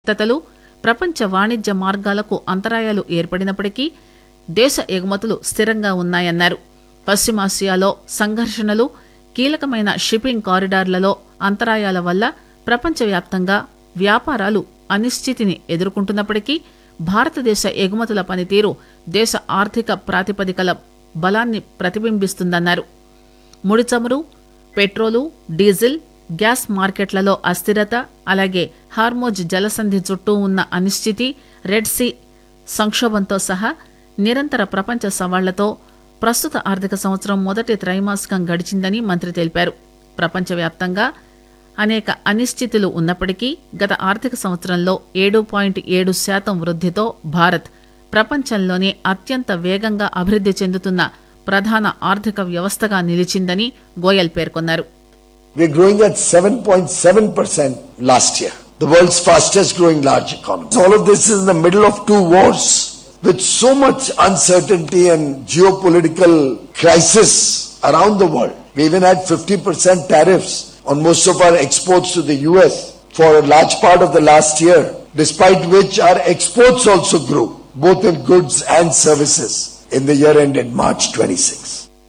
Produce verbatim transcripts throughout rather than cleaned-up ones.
తతలు ప్రపంచ వాణిజ్య మార్గాలకు అంతరాయాలు ఏర్పడినప్పటికీ దేశ ఎగుమతులు స్థిరంగా ఉన్నాయన్నారు. పశ్చిమాసియాలో సంఘర్షణలు, కీలకమైన షిప్పింగ్ కారిడార్లలో అంతరాయాల వల్ల ప్రపంచవ్యాప్తంగా వ్యాపారాలు అనిశ్చితిని ఎదుర్కొంటున్నప్పటికీ భారతదేశ ఎగుమతుల పనితీరు దేశ ఆర్థిక ప్రాతిపదికల బలాన్ని ప్రతిబింబిస్తుందన్నారు. ముడి చమురు, పెట్రోలు, డీజిల్, గ్యాస్ మార్కెట్లలో అస్థిరత, అలాగే హార్మోజ్ జలసంధి చుట్టూ ఉన్న అనిశ్చితి, రెడ్ సీ సంక్షోభంతో సహా నిరంతర ప్రపంచ సవాళ్లతో ప్రస్తుత ఆర్థిక సంవత్సరం మొదటి త్రైమాసికం గడిచిందని మంత్రి తెలిపారు. ప్రపంచవ్యాప్తంగా అనేక అనిశ్చితులు ఉన్నప్పటికీ గత ఆర్థిక సంవత్సరంలో ఏడు పాయింట్ ఏడు శాతం వృద్ధితో భారత్ ప్రపంచంలోనే అత్యంత వేగంగా అభివృద్ది చెందుతున్న ప్రధాన ఆర్థిక వ్యవస్థగా నిలిచిందని గోయల్ పేర్కొన్నారు. We are growing at seven point seven percent last year, the world's fastest growing large economy. All of this is in the middle of two wars with so much uncertainty and geopolitical crisis around the world. We even had fifty percent tariffs on most of our exports to the U S for a large part of the last year, despite which our exports also grew, both in goods and services, in the year ended March twenty-sixth.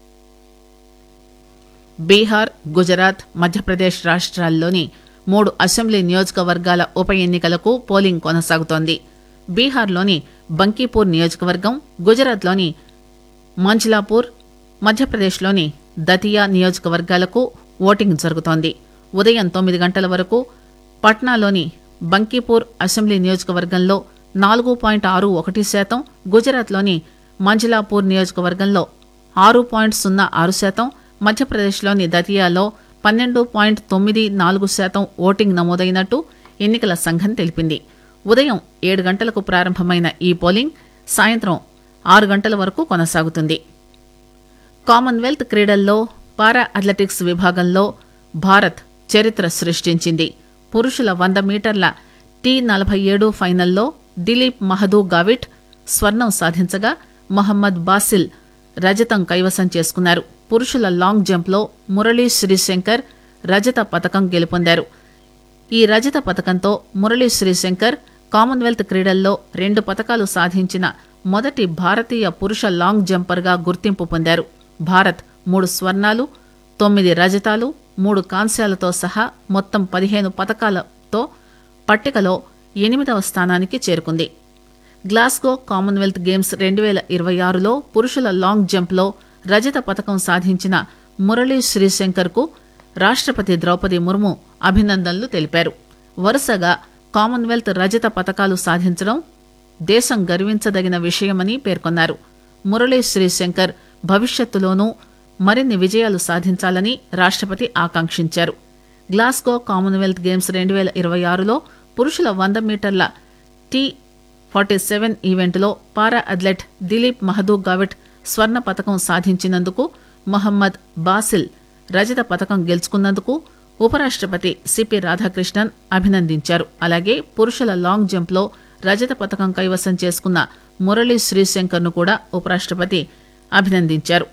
Bihar, Gujarat, Madhya Pradesh రాష్ట్రాల్లోని మూడు assembly నియోజకవర్గాల ఉప ఎన్నికలకు polling కొనసాగుతోంది. బీహార్లోని బంకీపూర్ నియోజకవర్గం, గుజరాత్లోని మంజ్లాపూర్, మధ్యప్రదేశ్లోని దతియా నియోజకవర్గాలకు ఓటింగ్ జరుగుతోంది. ఉదయం తొమ్మిది గంటల వరకు పట్నాలోని బంకీపూర్ అసెంబ్లీ నియోజకవర్గంలో నాలుగు పాయింట్ ఆరు ఒకటి శాతం, గుజరాత్లోని మంజ్లాపూర్ నియోజకవర్గంలో ఆరు పాయింట్ సున్నా ఆరు శాతం, మధ్యప్రదేశ్లోని దతియాలో పన్నెండు పాయింట్ తొమ్మిది నాలుగు శాతం ఓటింగ్ నమోదైనట్టు ఎన్నికల సంఘం తెలిపింది. ఉదయం ఏడు గంటలకు ప్రారంభమైన ఈ పోలింగ్ సాయంత్రం ఆరు గంటల వరకు కొనసాగుతుంది. కామన్వెల్త్ క్రీడల్లో పారా అథ్లెటిక్స్ విభాగంలో భారత్ చరిత్ర సృష్టించింది. పురుషుల వంద మీటర్ల టీ నలభై ఏడు ఫైనల్లో దిలీప్ మహదూ గావిట్ స్వర్ణం సాధించగా మొహమ్మద్ బాసిల్ రజతం కైవసం చేసుకున్నారు. పురుషుల లాంగ్ జంప్లో మురళీ శ్రీశంకర్ రజత పతకం గెలుపొందారు. ఈ రజత పతకంతో మురళీ శ్రీశంకర్ కామన్వెల్త్ క్రీడల్లో రెండు పతకాలు సాధించిన మొదటి భారతీయ పురుష లాంగ్ జంపర్గా గుర్తింపు పొందారు. భారత్ మూడు స్వర్ణాలు, తొమ్మిది రజతాలు, మూడు కాంస్యాలతో సహా మొత్తం పదిహేను పతకాలతో పట్టికలో ఎనిమిదవ స్థానానికి చేరుకుంది. గ్లాస్గో కామన్వెల్త్ గేమ్స్ రెండు వేల ఇరవై ఆరులో పురుషుల లాంగ్ జంప్లో రజత పతకం సాధించిన మురళీ శ్రీశంకర్ కు రాష్ట్రపతి ద్రౌపది ముర్ము అభినందనలు తెలిపారు. వరుసగా కామన్వెల్త్ రజత పతకాలు సాధించడం దేశం గర్వించదగిన విషయమని పేర్కొన్నారు. మురళీ శ్రీశంకర్ భవిష్యత్తులోనూ మరిన్ని విజయాలు సాధించాలని రాష్ట్రపతి ఆకాంక్షించారు. గ్లాస్గో కామన్వెల్త్ గేమ్స్ రెండు వేల ఇరవై ఆరులో పురుషుల వంద మీటర్ల టీ ఫార్టీ సెవెన్ ఈవెంట్లో పారా అథ్లెట్ దిలీప్ మహదూ గావిట్ స్వర్ణ పతకం సాధించినందుకు, మొహమ్మద్ బాసిల్ రజత పతకం గెలుచుకున్నందుకు ఉపరాష్ట్రపతి సిపి రాధాకృష్ణన్ అభినందించారు. అలాగే పురుషుల లాంగ్ జంప్లో రజత పతకం కైవసం చేసుకున్న మురళీ శ్రీశంకర్ ను కూడా ఉపరాష్ట్రపతి అభినందించారు.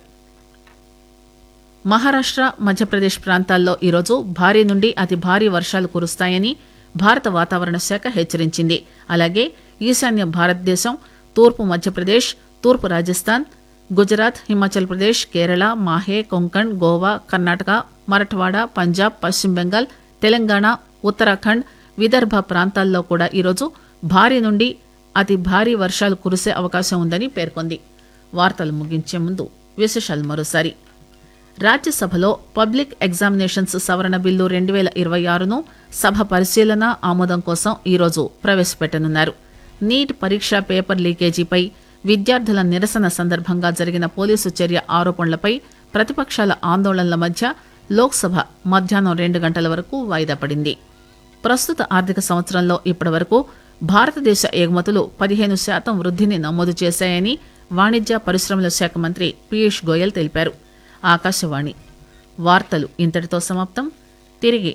మహారాష్ట్ర, మధ్యప్రదేశ్ ప్రాంతాల్లో ఈరోజు భారీ నుండి అతి భారీ వర్షాలు కురుస్తాయని భారత వాతావరణ శాఖ హెచ్చరించింది. అలాగే ఈశాన్య భారతదేశం, తూర్పు మధ్యప్రదేశ్, తూర్పు రాజస్థాన్, గుజరాత్, హిమాచల్ ప్రదేశ్, కేరళ, మాహే, కొంకణ్, గోవా, కర్ణాటక, మరఠ్వాడా, పంజాబ్, పశ్చిమ బెంగాల్, తెలంగాణ, ఉత్తరాఖండ్, విదర్భ ప్రాంతాల్లో కూడా ఈరోజు భారీ నుండి అతి భారీ వర్షాలు కురిసే అవకాశం ఉందని పేర్కొంది. వార్తలు ముగించే ముందు విశేషాలు మరోసారి. రాజ్యసభలో పబ్లిక్ ఎగ్జామినేషన్స్ సవరణ బిల్లు రెండు వేల ఇరవై ఆరును సభ పరిశీలన, ఆమోదం కోసం ఈరోజు ప్రవేశపెట్టనున్నారు. నీట్ పరీక్ష పేపర్ లీకేజీపై విద్యార్థుల నిరసన సందర్భంగా జరిగిన పోలీసు చర్య ఆరోపణలపై ప్రతిపక్షాల ఆందోళనల మధ్య లోక్సభ మధ్యాహ్నం రెండు గంటల వరకు వాయిదా పడింది. ప్రస్తుత ఆర్థిక సంవత్సరంలో ఇప్పటివరకు భారతదేశ ఎగుమతులు పదిహేను శాతం వృద్ధిని నమోదు చేశాయని వాణిజ్య పరిశ్రమల శాఖ మంత్రి పీయూష్ గోయల్ తెలిపారు. ఆకాశవాణి వార్తలు ఇంతటితో సమాప్తం. తిరిగి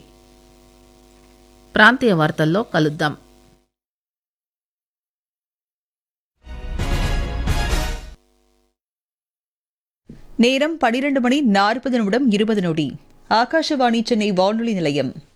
ప్రాంతీయ వార్తల్లో కలుద్దాం. நேரம் பனிரெண்டு மணி நாற்பது நிமிடம் இருபது நொடி. ஆகாஷவாணி சென்னை வானொலி நிலையம்.